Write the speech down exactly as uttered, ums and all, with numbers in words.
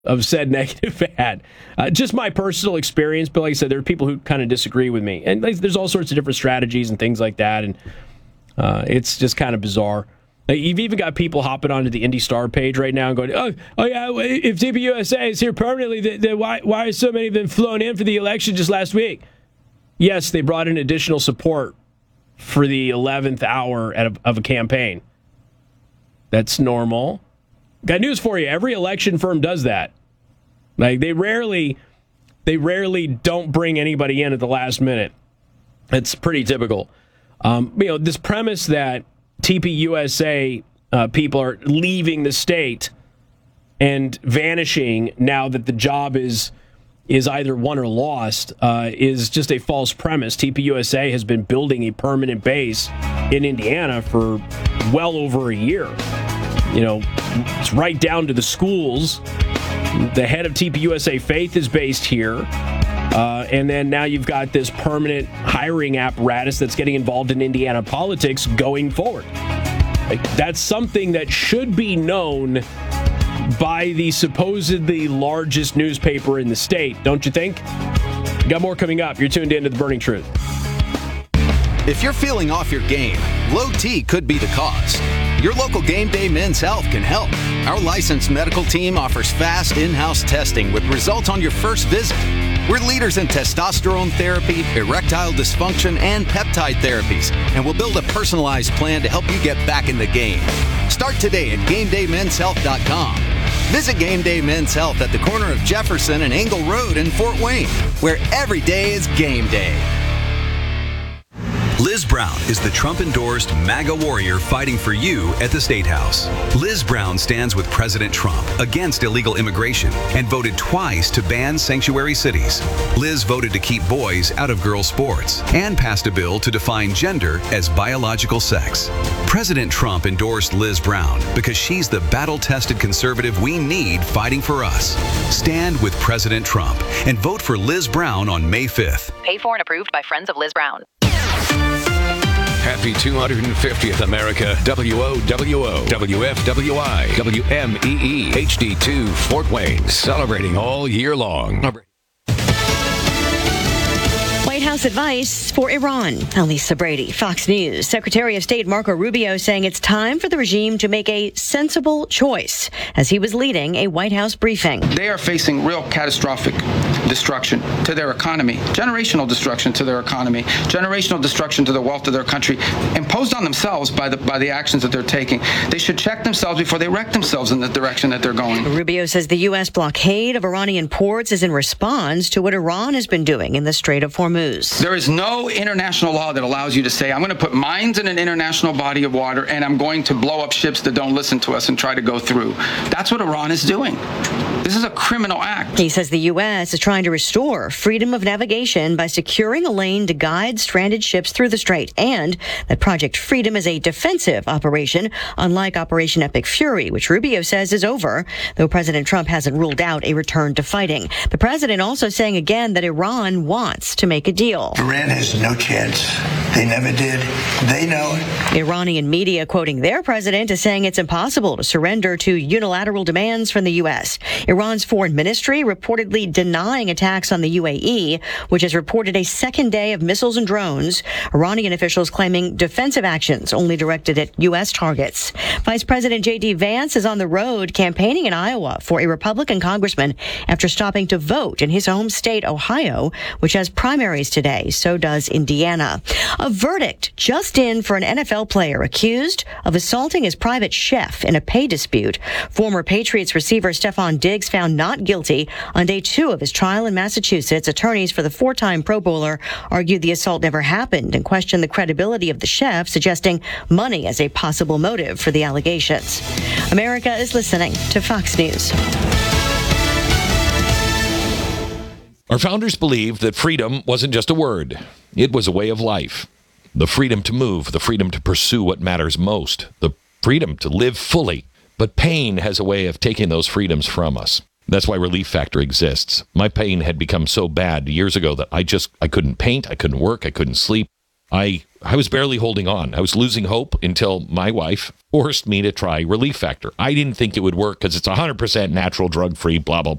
of said negative ad. Uh, just my personal experience, but like I said, there are people who kind of disagree with me. And like, there's all sorts of different strategies and things like that, and uh, it's just kind of bizarre. Like, you've even got people hopping onto the Indy Star page right now and going, oh, oh yeah, if T P U S A is here permanently, then, then why, why are so many of them flown in for the election just last week? Yes, they brought in additional support for the eleventh hour of, of a campaign. That's normal. Got news for you. Every election firm does that. Like, they rarely, they rarely don't bring anybody in at the last minute. It's pretty typical. Um, you know, this premise that T P U S A uh, people are leaving the state and vanishing now that the job is is either won or lost uh, is just a false premise. T P U S A has been building a permanent base in Indiana for well over a year. You know, it's right down to the schools. The head of T P U S A Faith is based here. Uh, and then now you've got this permanent hiring apparatus that's getting involved in Indiana politics going forward. Like, that's something that should be known by the supposedly largest newspaper in the state, don't you think? Got more coming up. You're tuned in to The Burning Truth. If you're feeling off your game, low T could be the cause. Your local Game Day Men's Health can help. Our licensed medical team offers fast in-house testing with results on your first visit. We're leaders in testosterone therapy, erectile dysfunction, and peptide therapies, and we'll build a personalized plan to help you get back in the game. Start today at game day men's health dot com. Visit Game Day Men's Health at the corner of Jefferson and Engle Road in Fort Wayne, where every day is game day. Liz Brown is the Trump-endorsed MAGA warrior fighting for you at the State House. Liz Brown stands with President Trump against illegal immigration and voted twice to ban sanctuary cities. Liz voted to keep boys out of girls' sports and passed a bill to define gender as biological sex. President Trump endorsed Liz Brown because she's the battle-tested conservative we need fighting for us. Stand with President Trump and vote for Liz Brown on May fifth. Paid for and approved by Friends of Liz Brown. Happy two hundred fiftieth, America. W O W O, W F W I, W M E E, H D two, Fort Wayne. Celebrating all year long. White House advice for Iran. I'm Lisa Brady, Fox News. Secretary of State Marco Rubio saying it's time for the regime to make a sensible choice as he was leading a White House briefing. They are facing real catastrophic destruction to their economy, generational destruction to their economy, generational destruction to the wealth of their country, imposed on themselves by the by the actions that they're taking. They should check themselves before they wreck themselves in the direction that they're going. Rubio says the U S blockade of Iranian ports is in response to what Iran has been doing in the Strait of Hormuz. There is no international law that allows you to say, I'm going to put mines in an international body of water and I'm going to blow up ships that don't listen to us and try to go through. That's what Iran is doing. This is a criminal act. He says the U S is trying to restore freedom of navigation by securing a lane to guide stranded ships through the strait, and that Project Freedom is a defensive operation, unlike Operation Epic Fury, which Rubio says is over, though President Trump hasn't ruled out a return to fighting. The president also saying again that Iran wants to make a deal. Iran has no chance. They never did. They know it. Iranian media quoting their president as saying it's impossible to surrender to unilateral demands from the U S. Iran's foreign ministry reportedly denying attacks on the U A E, which has reported a second day of missiles and drones. Iranian officials claiming defensive actions only directed at U S targets. Vice President J D Vance is on the road campaigning in Iowa for a Republican congressman after stopping to vote in his home state, Ohio, which has primaries today. So does Indiana. A verdict just in for an N F L player accused of assaulting his private chef in a pay dispute. Former Patriots receiver Stephon Diggs found not guilty on day two of his trial in Massachusetts. Attorneys for the four-time Pro Bowler argued the assault never happened and questioned the credibility of the chef, suggesting money as a possible motive for the allegations. America is listening to Fox News. Our founders believed that freedom wasn't just a word. It was a way of life. The freedom to move, the freedom to pursue what matters most, the freedom to live fully. But pain has a way of taking those freedoms from us. That's why Relief Factor exists. My pain had become so bad years ago that I just, I couldn't paint, I couldn't work, I couldn't sleep. I I was barely holding on. I was losing hope until my wife forced me to try Relief Factor. I didn't think it would work because it's one hundred percent natural, drug-free, blah, blah,